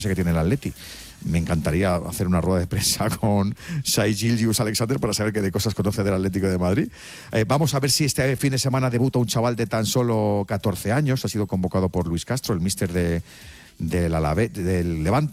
que tiene el Atleti. Me encantaría hacer una rueda de prensa con Shai Gilgeous-Alexander para saber qué de cosas conoce del Atlético de Madrid. Vamos a ver si este fin de semana debuta un chaval de tan solo 14 años. Ha sido convocado por Luis Castro, el míster del Levante.